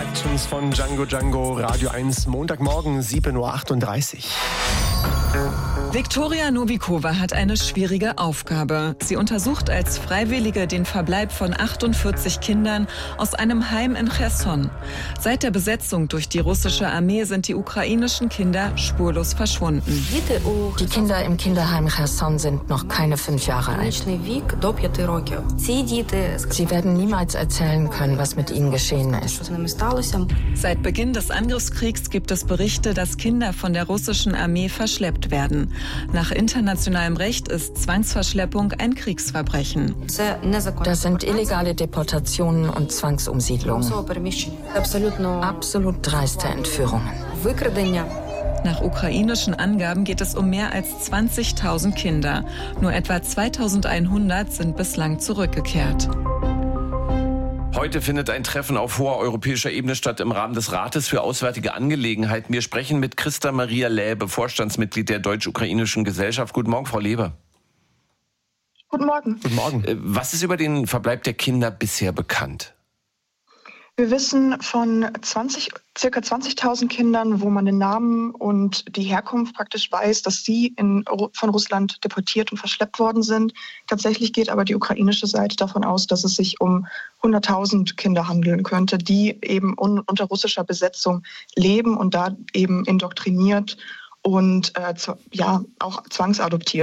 Attractions von Django Django, Radio 1, Montagmorgen, 7.38 Uhr. Viktoria Novikova hat eine schwierige Aufgabe. Sie untersucht als Freiwillige den Verbleib von 48 Kindern aus einem Heim in Cherson. Seit der Besetzung durch die russische Armee sind die ukrainischen Kinder spurlos verschwunden. Die Kinder im Kinderheim Cherson sind noch keine 5 Jahre alt. Sie werden niemals erzählen können, was mit ihnen geschehen ist. Seit Beginn des Angriffskriegs gibt es Berichte, dass Kinder von der russischen Armee verschleppt werden. Nach internationalem Recht ist Zwangsverschleppung ein Kriegsverbrechen. Das sind illegale Deportationen und Zwangsumsiedlungen. Absolut dreiste Entführungen. Nach ukrainischen Angaben geht es um mehr als 20.000 Kinder. Nur etwa 2.100 sind bislang zurückgekehrt. Heute findet ein Treffen auf hoher europäischer Ebene statt im Rahmen des Rates für Auswärtige Angelegenheiten. Wir sprechen mit Christa Maria Läbe, Vorstandsmitglied der Deutsch-Ukrainischen Gesellschaft. Guten Morgen, Frau Läbe. Guten Morgen. Guten Morgen. Was ist über den Verbleib der Kinder bisher bekannt? Wir wissen von circa 20.000 Kindern, wo man den Namen und die Herkunft praktisch weiß, dass sie von Russland deportiert und verschleppt worden sind. Tatsächlich geht aber die ukrainische Seite davon aus, dass es sich um 100.000 Kinder handeln könnte, die eben unter russischer Besetzung leben und da eben indoktriniert und auch zwangsadoptiert